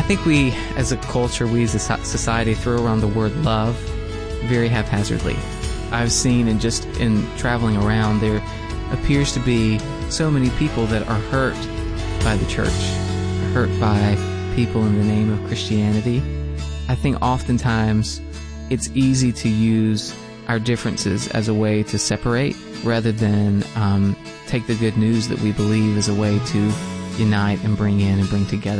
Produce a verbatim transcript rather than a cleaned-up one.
think we, as a culture, we as a so- society, throw around the word love very haphazardly. I've seen, and just in traveling around, there appears to be so many people that are hurt by the church, hurt by people in the name of Christianity. I think oftentimes it's easy to use our differences as a way to separate rather than um, take the good news that we believe as a way to unite and bring in and bring together.